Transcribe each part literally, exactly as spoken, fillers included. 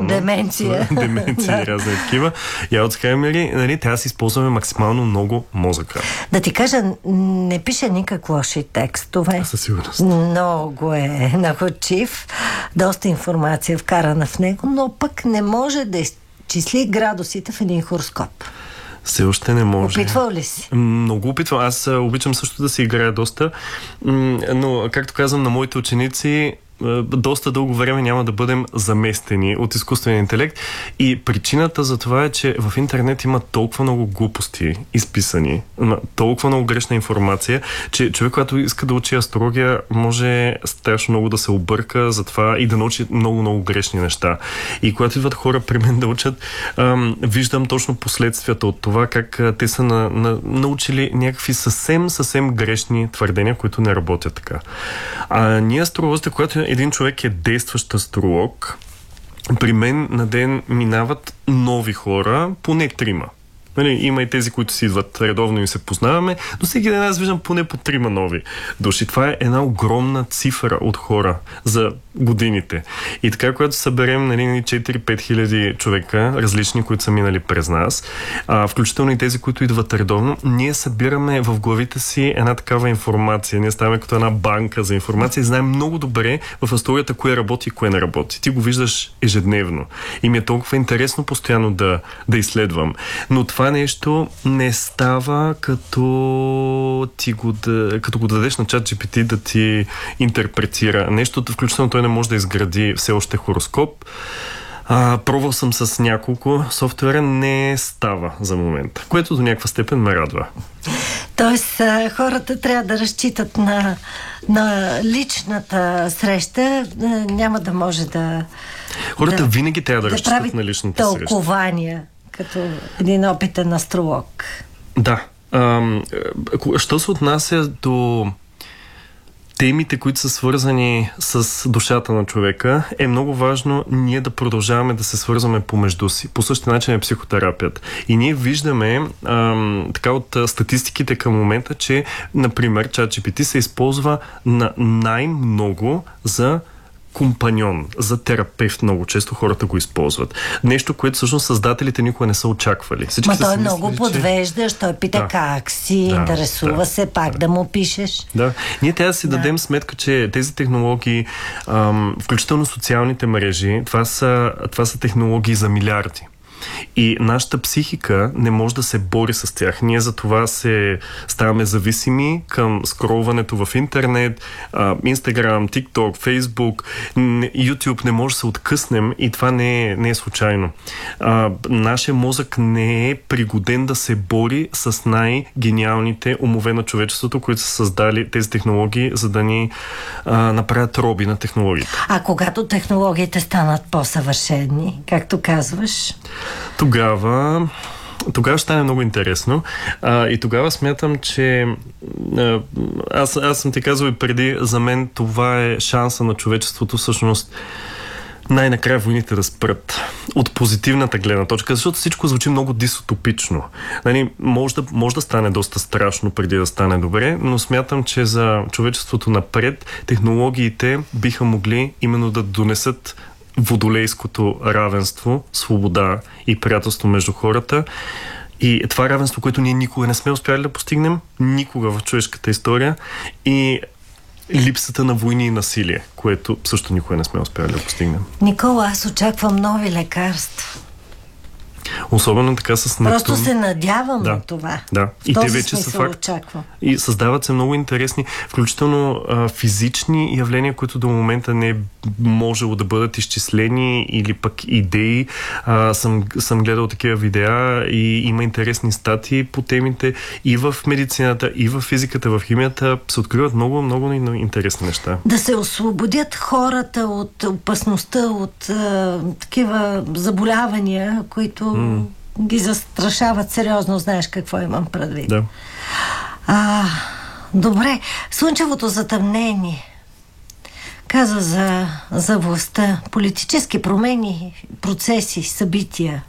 Деменция. Деменция и разни такива. И Алцхаймери, нали, трябва да си използваме максимално много мозъка. Да ти кажа, не пише никак лоши текстове. Със сигурност. Много е находчив, доста информация вкарана в него, но пък не може да изчисли градусите в един хороскоп. Все още не може. Опитвал ли си? Много опитвам. Аз обичам също да си играя доста, но, както казвам на моите ученици, доста дълго време няма да бъдем заместени от изкуствения интелект. И причината за това е, че в интернет има толкова много глупости изписани, толкова много грешна информация, че човек, който иска да учи астрология, може страшно много да се обърка за това и да научи много-много грешни неща. И когато идват хора при мен да учат, ам, виждам точно последствията от това, как а, те са на, на, научили някакви съвсем-съвсем грешни твърдения, които не работят така. А ние астролозите, когато един човек е действащ астролог, при мен на ден минават нови хора, поне трима. Нали, има и тези, които си идват редовно и се познаваме, но всеки ден аз виждам поне по трима нови души. Това е една огромна цифра от хора за годините. И така, когато съберем, нали, четири-пет хиляди човека, различни, които са минали през нас, а, включително и тези, които идват редовно, ние събираме в главите си една такава информация. Ние ставаме като една банка за информация и знаем много добре в астрологията кое работи и кое не работи. Ти го виждаш ежедневно. И ми е толкова интересно постоянно да, да изследвам. Но това нещо не става като ти го, да, като го дадеш на ChatGPT да ти интерпретира нещо, включително той не може да изгради все още хороскоп. А, пробвал съм с няколко софтуера, не става за момента, което до някаква степен ме радва. Тоест, хората трябва да разчитат на, на личната среща, няма да може да... Хората да, винаги трябва да, да разчитат на личната среща. тълкования, като един опитен астролог. Да. Ам, що се отнася до темите, които са свързани с душата на човека, е много важно ние да продължаваме да се свързваме помежду си. По същия начин е психотерапията. И ние виждаме ам, така от статистиките към момента, че, например, ChatGPT се използва на най-много за компаньон, за терапевт. Много често хората го използват. Нещо, което всъщност създателите никога не са очаквали. Всички Ма той е мислили, много че... подвеждащ, той пита да. как си, да, интересува да, се, пак да. да му пишеш. Да. Ние трябва да си да. дадем сметка, че тези технологии, ам, включително социалните мрежи, това са, това са технологии за милиарди. И нашата психика не може да се бори с тях. Ние за това се ставаме зависими към скролването в интернет, Инстаграм, TikTok, Фейсбук, YouTube, не може да се откъснем и това не е, не е случайно. А, нашия мозък не е пригоден да се бори с най-гениалните умове на човечеството, които са създали тези технологии, за да ни а, направят роби на технологиите. А когато технологиите станат по-съвършени, както казваш? Тогава Тогава ще стане много интересно. А, и тогава смятам, че а, аз, аз съм ти казал и преди, за мен това е шанса на човечеството всъщност най-накрая войните да спрат. От позитивната гледна точка, защото всичко звучи много дистопично. Нали, може, да, може да стане доста страшно преди да стане добре, но смятам, че за човечеството напред технологиите биха могли именно да донесат водолейското равенство, свобода и приятелство между хората. И това равенство, което ние никога не сме успяли да постигнем, никога в човешката история, и липсата на войни и насилие, което също никога не сме успяли да постигнем. Никола, аз очаквам нови лекарства. Особено така с Нептун. Просто се надявам да, на това. Да. И те вече са факт. Очаквам. И създават се много интересни, включително а, физични явления, които до момента не е можело да бъдат изчислени, или пък идеи. А, съм, съм гледал такива видеа и има интересни статии по темите и в медицината, и в физиката, в химията. Се откриват много, много интересни неща. Да се освободят хората от опасността, от а, такива заболявания, които mm. ги застрашават сериозно. Знаеш какво имам предвид. Да. А, добре. Слънчевото затъмнение каза за, за властта, политически промени, процеси, събития.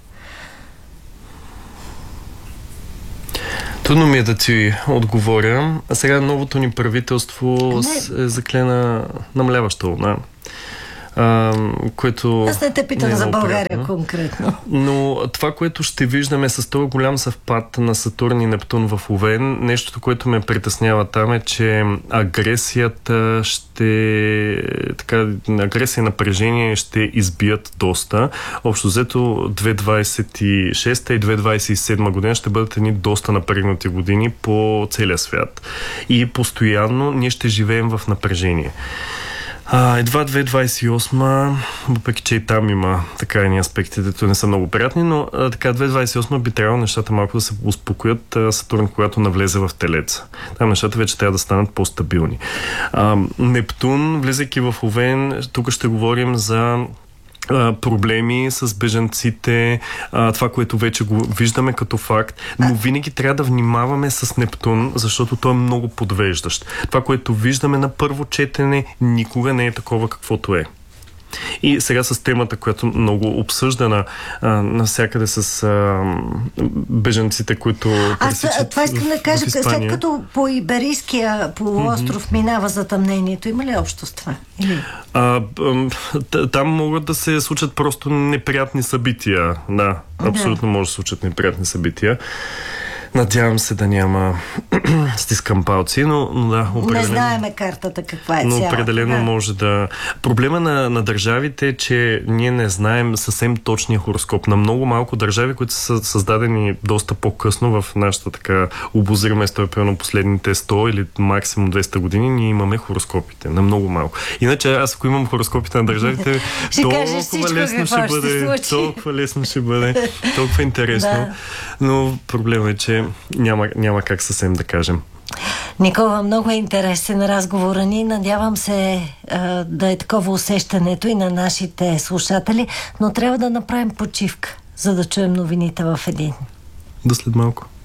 Трудно ми е да ти отговоря. А сега новото ни правителство е заклена намаляваща луна. А, което Аз не те питам не е за много България приятно. конкретно. Но това, което ще виждаме с този голям съвпад на Сатурн и Нептун в Овен, нещото, което ме притеснява там е, че агресията ще... така, агресия и напрежение ще избият доста. Общо взето две хиляди двадесет и шеста и две хиляди двадесет и седма година ще бъдат едни доста напрегнати години по целия свят. И постоянно ние ще живеем в напрежение. А, едва две хиляди двадесет и осма, въпреки че и там има така едни аспекти, дето не са много приятни, но а, така две хиляди двадесет и осма би трябвало нещата малко да се успокоят. а, Сатурн, когато навлезе в Телеца. Там нещата вече трябва да станат по-стабилни. А, Нептун, влизайки в Овен, тук ще говорим за проблеми с бежанците, това, което вече го виждаме като факт, но винаги трябва да внимаваме с Нептун, защото той е много подвеждащ. Това, което виждаме на първо четене, никога не е такова каквото е. И сега с темата, която много обсъждана а, навсякъде с а, бежанците, които Аз това искам да кажа, след като по Иберийския полуостров mm-hmm. минава затъмнението, има ли общо с това? Или? А, а, там могат да се случат просто неприятни събития. Да, абсолютно може да се случат неприятни събития. Надявам се да няма стискам палци, но, но да, определено... Не знаеме картата каква е но цялата. Но определено да. може да... Проблема на, на държавите е, че ние не знаем съвсем точния хороскоп. На много малко държави, които са създадени доста по-късно в нашата така обозрима история, примерно последните сто или максимум двеста години, ние имаме хороскопите. На много малко. Иначе аз, ако имам хороскопите на държавите, толкова лесно ще бъде, толкова лесно ще бъде, толкова интересно. Да. Но проблема е, че няма, няма как съвсем да кажем. Никола, много е интересен разговора ни. Надявам се а, да е такова усещането и на нашите слушатели, но трябва да направим почивка, за да чуем новините в един. До след малко.